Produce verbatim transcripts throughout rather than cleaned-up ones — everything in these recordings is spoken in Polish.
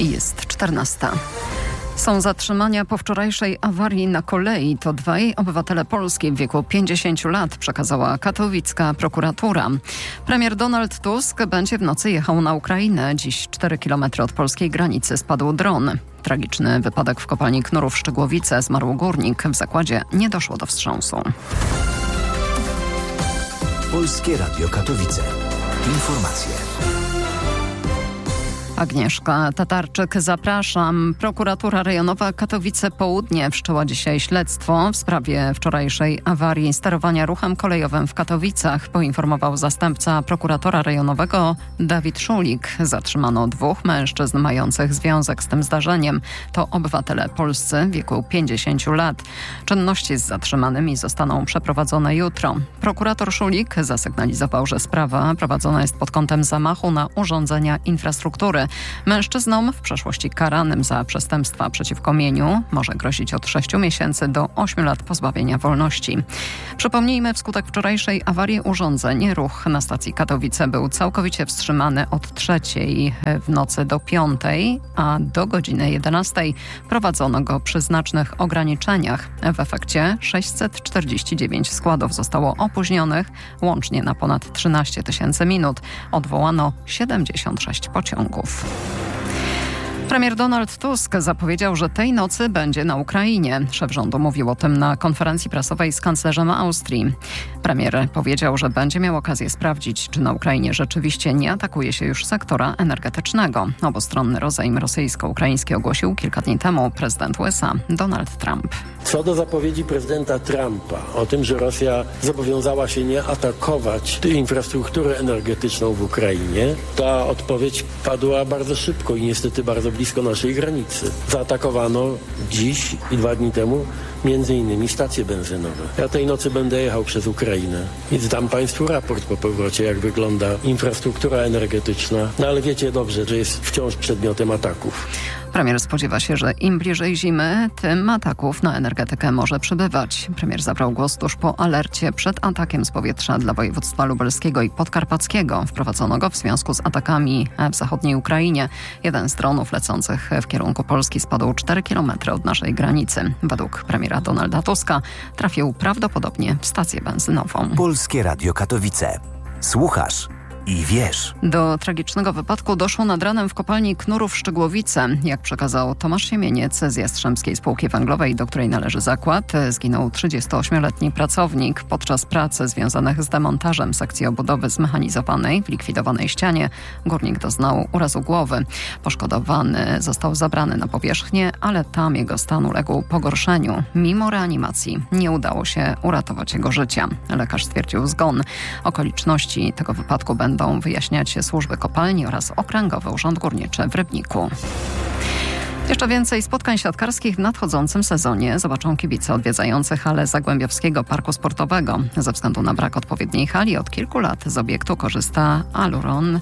Jest czternasta. Są zatrzymania po wczorajszej awarii na kolei. To dwaj obywatele Polski w wieku pięćdziesięciu lat, przekazała katowicka prokuratura. Premier Donald Tusk będzie w nocy jechał na Ukrainę. Dziś cztery kilometry od polskiej granicy spadł dron. Tragiczny wypadek w kopalni Knurów Szczygłowice. Zmarł górnik. W zakładzie nie doszło do wstrząsu. Polskie Radio Katowice. Informacje. Agnieszka Tatarczyk, zapraszam. Prokuratura rejonowa Katowice Południe wszczęła dzisiaj śledztwo w sprawie wczorajszej awarii sterowania ruchem kolejowym w Katowicach, poinformował zastępca prokuratora rejonowego Dawid Szulik. Zatrzymano dwóch mężczyzn mających związek z tym zdarzeniem. To obywatele polscy w wieku pięćdziesięciu lat. Czynności z zatrzymanymi zostaną przeprowadzone jutro. Prokurator Szulik zasygnalizował, że sprawa prowadzona jest pod kątem zamachu na urządzenia infrastruktury. Mężczyznom w przeszłości karanym za przestępstwa przeciwko mieniu może grozić od sześciu miesięcy do ośmiu lat pozbawienia wolności. Przypomnijmy, wskutek wczorajszej awarii urządzeń ruch na stacji Katowice był całkowicie wstrzymany od trzeciej w nocy do piątej, a do godziny jedenastej prowadzono go przy znacznych ograniczeniach. W efekcie sześćset czterdzieści dziewięć składów zostało opóźnionych, łącznie na ponad trzynaście tysięcy minut. Odwołano siedemdziesiąt sześć pociągów. Premier Donald Tusk zapowiedział, że tej nocy będzie na Ukrainie. Szef rządu mówił o tym na konferencji prasowej z kanclerzem Austrii. Premier powiedział, że będzie miał okazję sprawdzić, czy na Ukrainie rzeczywiście nie atakuje się już sektora energetycznego. Obustronny rozejm rosyjsko-ukraiński ogłosił kilka dni temu prezydent U S A Donald Trump. Co do zapowiedzi prezydenta Trumpa o tym, że Rosja zobowiązała się nie atakować infrastruktury energetyczną w Ukrainie, ta odpowiedź padła bardzo szybko i niestety bardzo blisko naszej granicy. Zaatakowano dziś i dwa dni temu między innymi stacje benzynowe. Ja tej nocy będę jechał przez Ukrainę i zdam Państwu raport po powrocie, jak wygląda infrastruktura energetyczna. No ale wiecie dobrze, że jest wciąż przedmiotem ataków. Premier spodziewa się, że im bliżej zimy, tym ataków na energetykę może przybywać. Premier zabrał głos tuż po alercie przed atakiem z powietrza dla województwa lubelskiego i podkarpackiego. Wprowadzono go w związku z atakami w zachodniej Ukrainie. Jeden z dronów lecących w kierunku Polski spadł cztery kilometry od naszej granicy. Według premiera Donalda Tuska trafił prawdopodobnie w stację benzynową. Polskie Radio Katowice. Słuchasz i wiesz. Do tragicznego wypadku doszło nad ranem w kopalni Knurów Szczygłowice. Jak przekazał Tomasz Siemieniec z Jastrzębskiej Spółki Węglowej, do której należy zakład, zginął trzydziestoośmioletni pracownik. Podczas pracy związanych z demontażem sekcji obudowy zmechanizowanej w likwidowanej ścianie górnik doznał urazu głowy. Poszkodowany został zabrany na powierzchnię, ale tam jego stan uległ pogorszeniu. Mimo reanimacji nie udało się uratować jego życia. Lekarz stwierdził zgon. Okoliczności tego wypadku będą Będą wyjaśniać służby kopalni oraz Okręgowy Urząd Górniczy w Rybniku. Jeszcze więcej spotkań siatkarskich w nadchodzącym sezonie zobaczą kibice odwiedzający halę Zagłębiowskiego Parku Sportowego. Ze względu na brak odpowiedniej hali od kilku lat z obiektu korzysta Aluron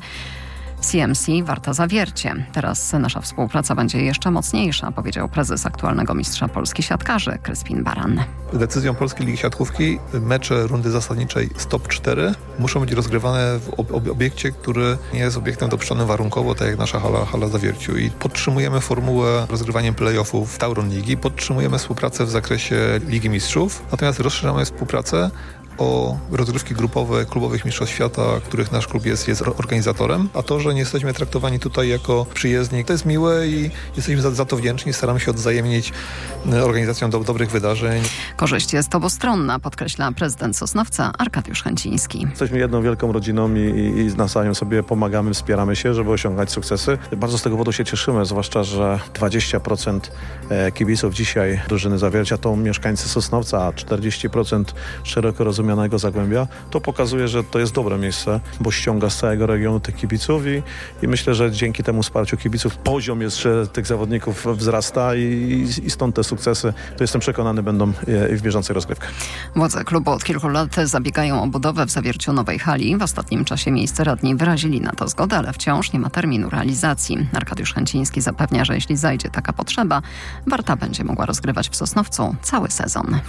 C M C Warta Zawiercie. Teraz nasza współpraca będzie jeszcze mocniejsza, powiedział prezes aktualnego mistrza Polski siatkarzy Kryspin Baran. Decyzją Polskiej Ligi Siatkówki mecze rundy zasadniczej stop cztery muszą być rozgrywane w ob- obiekcie, który nie jest obiektem dopuszczonym warunkowo, tak jak nasza hala, hala Zawierciu. I podtrzymujemy formułę rozgrywaniem play-offów w Tauron Ligi, podtrzymujemy współpracę w zakresie Ligi Mistrzów, natomiast rozszerzamy współpracę o rozgrywki grupowe klubowych mistrzostw świata, których nasz klub jest, jest organizatorem, a to, że nie jesteśmy traktowani tutaj jako przyjezdni, to jest miłe i jesteśmy za, za to wdzięczni, staramy się odwzajemnić organizacją do, dobrych wydarzeń. Korzyść jest obustronna, podkreśla prezydent Sosnowca Arkadiusz Chęciński. Jesteśmy jedną wielką rodziną i, i, i nawzajem sobie pomagamy, wspieramy się, żeby osiągać sukcesy. Bardzo z tego powodu się cieszymy, zwłaszcza, że dwadzieścia procent kibiców dzisiaj drużyny Zawiercia to mieszkańcy Sosnowca, a czterdzieści procent szeroko rozumianego Zagłębia. To pokazuje, że to jest dobre miejsce, bo ściąga z całego regionu tych kibiców i, i myślę, że dzięki temu wsparciu kibiców poziom jeszcze tych zawodników wzrasta i, i stąd te sukcesy, to jestem przekonany, będą w bieżącej rozgrywkach. Władze klubu od kilku lat zabiegają o budowę w Zawierciu nowej hali. W ostatnim czasie miejsce radni wyrazili na to zgodę, ale wciąż nie ma terminu realizacji. Arkadiusz Chęciński zapewnia, że jeśli zajdzie taka potrzeba, Warta będzie mogła rozgrywać w Sosnowcu cały sezon.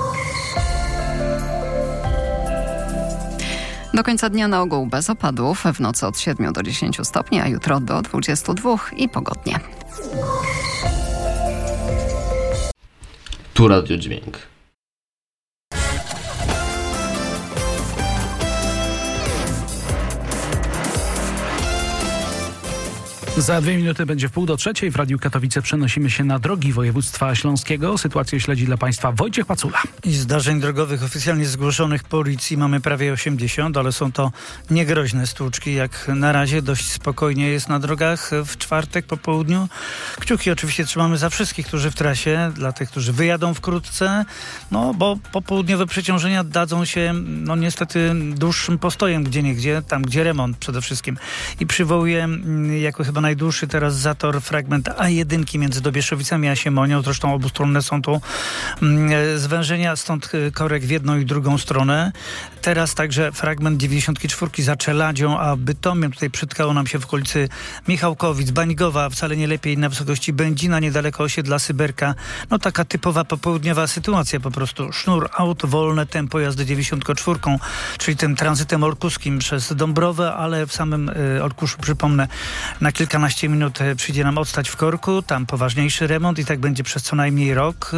Do końca dnia na ogół bez opadów, w nocy od siedmiu do dziesięciu stopni, a jutro do dwudziestu dwóch i pogodnie. Tu Radiodźwięk. Za dwie minuty będzie w pół do trzeciej. W Radiu Katowice przenosimy się na drogi województwa śląskiego. Sytuację śledzi dla Państwa Wojciech Pacula. I zdarzeń drogowych oficjalnie zgłoszonych policji mamy prawie osiemdziesiąt, ale są to niegroźne stłuczki. Jak na razie dość spokojnie jest na drogach w czwartek po południu. Kciuki oczywiście trzymamy za wszystkich, którzy w trasie, dla tych, którzy wyjadą wkrótce, no bo popołudniowe przeciążenia dadzą się no niestety dłuższym postojem gdzieniegdzie, tam gdzie remont przede wszystkim. I przywołuję jako chyba najdłuższy teraz zator fragment A jeden między Dobieszowicami a Siemonią. Zresztą obustronne są tu zwężenia, stąd korek w jedną i drugą stronę. Teraz także fragment dziewięćdziesiątki czwórki za Czeladzią, a Bytomiem. Tutaj przytkało nam się w okolicy Michałkowic, Bańgowa, wcale nie lepiej na wysokości Będzina, niedaleko osiedla Syberka. No taka typowa popołudniowa sytuacja po prostu. Sznur aut, wolne tempo jazdy dziewięćdziesiątką czwórką, czyli tym tranzytem orkuskim przez Dąbrowę, ale w samym y, Orkuszu, przypomnę, na kilkanaście minut przyjdzie nam odstać w korku, tam poważniejszy remont i tak będzie przez co najmniej rok.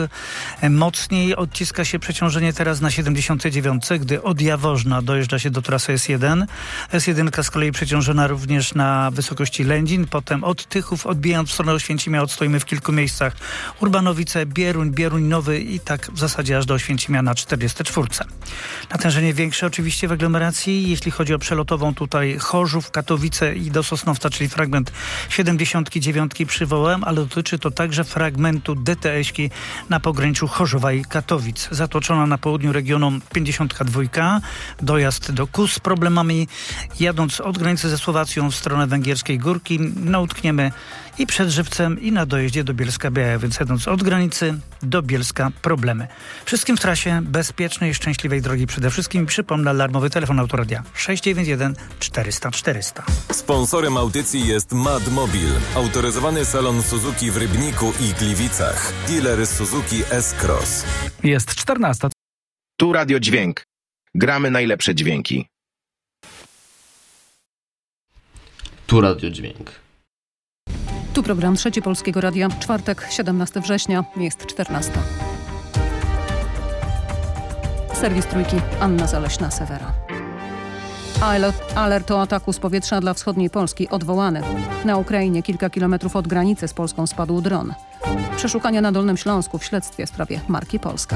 Mocniej odciska się przeciążenie teraz na siedemdziesiątej dziewiątej, gdy od Jaworzna dojeżdża się do trasy S jeden. S jeden z kolei przeciążona również na wysokości Lędzin, potem od Tychów odbijając w stronę Oświęcimia odstoimy w kilku miejscach. Urbanowice, Bieruń, Bieruń Nowy i tak w zasadzie aż do Oświęcimia na czterdziestej czwórce. Natężenie większe oczywiście w aglomeracji, jeśli chodzi o przelotową tutaj Chorzów, Katowice i do Sosnowca, czyli fragment siedemdziesiątki dziewiątki przywołałem, ale dotyczy to także fragmentu D T S-ki na pograniczu Chorzowa i Katowic. Zatoczona na południu regionu pięćdziesiątka dwa, dojazd do Kus z problemami. Jadąc od granicy ze Słowacją w stronę Węgierskiej Górki, no utkniemy i przed Żywcem, i na dojeździe do Bielska-Białej, więc jadąc od granicy do Bielska problemy. Wszystkim w trasie bezpiecznej i szczęśliwej drogi przede wszystkim. Przypomnę alarmowy telefon Autoradia sześć dziewięć jeden czterysta czterysta. Sponsorem audycji jest Madmobil, autoryzowany salon Suzuki w Rybniku i Gliwicach. Dealer Suzuki S-Cross. Jest czternasta. Tu Radiodźwięk. Gramy najlepsze dźwięki. Tu Radiodźwięk. Tu program Trzeci Polskiego Radia. Czwartek, siedemnastego września, jest czternasta. Serwis Trójki, Anna Zaleśna-Sewera. Alert o ataku z powietrza dla wschodniej Polski odwołany. Na Ukrainie kilka kilometrów od granicy z Polską spadł dron. Przeszukania na Dolnym Śląsku w śledztwie w sprawie marki Polska.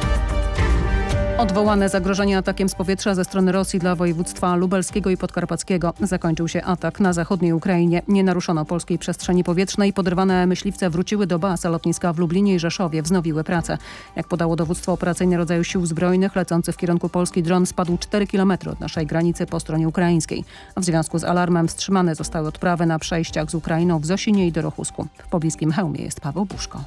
Odwołane zagrożenie atakiem z powietrza ze strony Rosji dla województwa lubelskiego i podkarpackiego. Zakończył się atak na zachodniej Ukrainie. Nie naruszono polskiej przestrzeni powietrznej. Podrywane myśliwce wróciły do baz, a lotniska w Lublinie i Rzeszowie wznowiły pracę. Jak podało dowództwo operacyjne rodzaju sił zbrojnych, lecący w kierunku Polski dron spadł cztery kilometry od naszej granicy po stronie ukraińskiej. W związku z alarmem wstrzymane zostały odprawy na przejściach z Ukrainą w Zosinie i Dorochusku. W pobliskim Chełmie jest Paweł Buszko.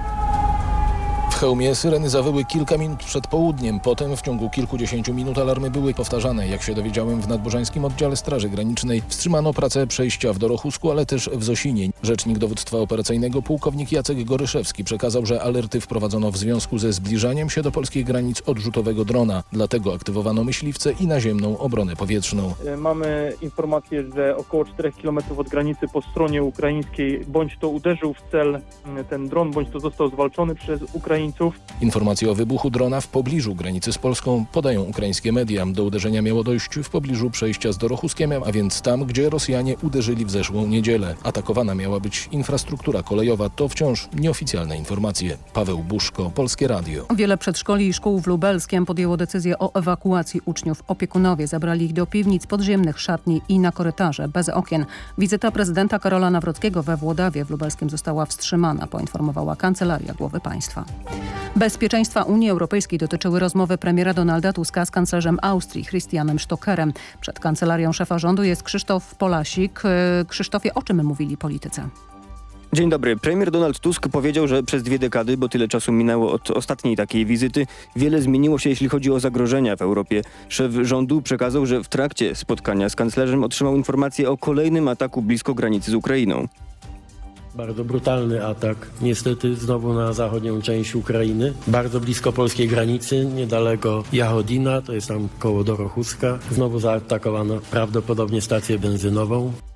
W Chełmie syreny zawyły kilka minut przed południem. Potem w ciągu kilkudziesięciu minut alarmy były powtarzane. Jak się dowiedziałem, w Nadburzańskim Oddziale Straży Granicznej wstrzymano pracę przejścia w Dorochusku, ale też w Zosinie. Rzecznik dowództwa operacyjnego pułkownik Jacek Goryszewski przekazał, że alerty wprowadzono w związku ze zbliżaniem się do polskich granic odrzutowego drona. Dlatego aktywowano myśliwce i naziemną obronę powietrzną. Mamy informację, że około czterech kilometrów od granicy po stronie ukraińskiej bądź to uderzył w cel ten dron, bądź to został zwalczony przez Ukraińców. Informacje o wybuchu drona w pobliżu granicy z Polską podają ukraińskie media. Do uderzenia miało dojść w pobliżu przejścia z Dorochuskiem, a więc tam, gdzie Rosjanie uderzyli w zeszłą niedzielę. Atakowana miała być infrastruktura kolejowa. To wciąż nieoficjalne informacje. Paweł Buszko, Polskie Radio. Wiele przedszkoli i szkół w Lubelskiem podjęło decyzję o ewakuacji uczniów. Opiekunowie zabrali ich do piwnic, podziemnych szatni i na korytarze bez okien. Wizyta prezydenta Karola Nawrockiego we Włodawie w Lubelskim została wstrzymana, poinformowała Kancelaria Głowy Państwa. Bezpieczeństwa Unii Europejskiej dotyczyły rozmowy premiera Donalda Tuska z kanclerzem Austrii Christianem Stockerem. Przed kancelarią szefa rządu jest Krzysztof Polasik. Krzysztofie, o czym mówili politycy? Dzień dobry. Premier Donald Tusk powiedział, że przez dwie dekady, bo tyle czasu minęło od ostatniej takiej wizyty, wiele zmieniło się, jeśli chodzi o zagrożenia w Europie. Szef rządu przekazał, że w trakcie spotkania z kanclerzem otrzymał informację o kolejnym ataku blisko granicy z Ukrainą. Bardzo brutalny atak, niestety znowu na zachodnią część Ukrainy, bardzo blisko polskiej granicy, niedaleko Jachodina, to jest tam koło Dorochuska. Znowu zaatakowano prawdopodobnie stację benzynową.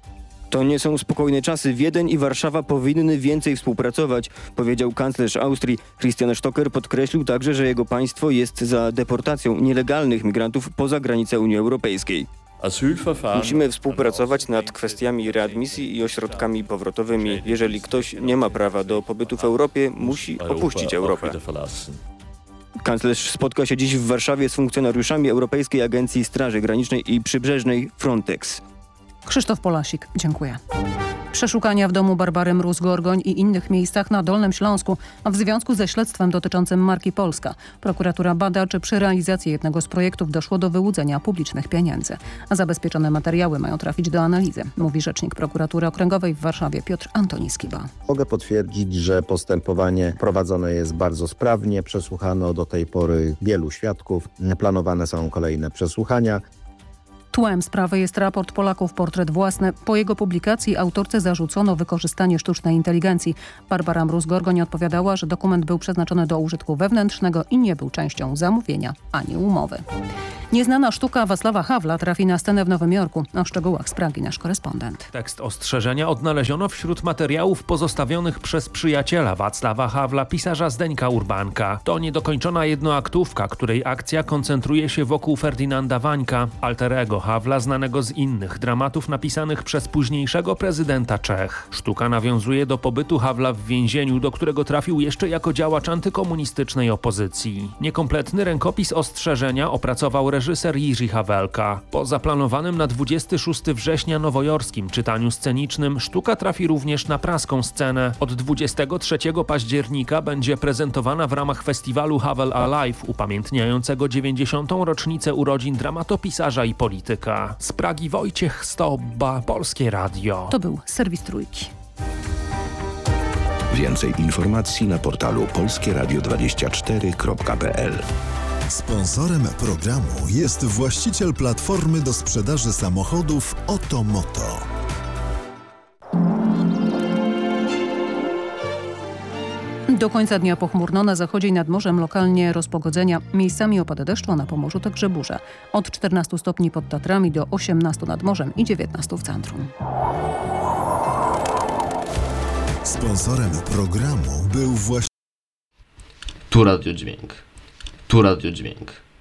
To nie są spokojne czasy. Wiedeń i Warszawa powinny więcej współpracować, powiedział kanclerz Austrii. Christian Stocker podkreślił także, że jego państwo jest za deportacją nielegalnych migrantów poza granice Unii Europejskiej. Musimy współpracować nad kwestiami readmisji i ośrodkami powrotowymi. Jeżeli ktoś nie ma prawa do pobytu w Europie, musi opuścić Europę. Kanclerz spotka się dziś w Warszawie z funkcjonariuszami Europejskiej Agencji Straży Granicznej i Przybrzeżnej Frontex. Krzysztof Polasik, dziękuję. Przeszukania w domu Barbary Mróz-Gorgoń i innych miejscach na Dolnym Śląsku w związku ze śledztwem dotyczącym marki Polska. Prokuratura bada, czy przy realizacji jednego z projektów doszło do wyłudzenia publicznych pieniędzy. A zabezpieczone materiały mają trafić do analizy, mówi rzecznik prokuratury okręgowej w Warszawie Piotr Antoni Skiba. Mogę potwierdzić, że postępowanie prowadzone jest bardzo sprawnie. Przesłuchano do tej pory wielu świadków. Planowane są kolejne przesłuchania. Tłem sprawy jest raport Polaków Portret Własny. Po jego publikacji autorce zarzucono wykorzystanie sztucznej inteligencji. Barbara Mróz-Gorgoń odpowiadała, że dokument był przeznaczony do użytku wewnętrznego i nie był częścią zamówienia ani umowy. Nieznana sztuka Wacława Hawla trafi na scenę w Nowym Jorku. O szczegółach z Pragi nasz korespondent. Tekst ostrzeżenia odnaleziono wśród materiałów pozostawionych przez przyjaciela Wacława Hawla, pisarza Zdeńka Urbanka. To niedokończona jednoaktówka, której akcja koncentruje się wokół Ferdynanda Wańka, alter ego Hawla, znanego z innych dramatów napisanych przez późniejszego prezydenta Czech. Sztuka nawiązuje do pobytu Hawla w więzieniu, do którego trafił jeszcze jako działacz antykomunistycznej opozycji. Niekompletny rękopis ostrzeżenia opracował reżyser Jiří Havelka. Po zaplanowanym na dwudziestego szóstego września nowojorskim czytaniu scenicznym sztuka trafi również na praską scenę. Od dwudziestego trzeciego października będzie prezentowana w ramach festiwalu Havel Alive, upamiętniającego dziewięćdziesiątą rocznicę urodzin dramatopisarza i polityka. Z Pragi Wojciech Stobba, Polskie Radio. To był serwis Trójki. Więcej informacji na portalu polskie radio dwadzieścia cztery kropka p l. Sponsorem programu jest właściciel platformy do sprzedaży samochodów Otomoto. Do końca dnia pochmurno, na zachodzie i nad morzem lokalnie rozpogodzenia. Miejscami opady deszczu, a na Pomorzu także burze. Od czternastu stopni pod Tatrami do osiemnastu nad morzem i dziewiętnastu w centrum. Sponsorem programu był właściciel... Tu Radio Dźwięk. Tu Radio Dźwięk.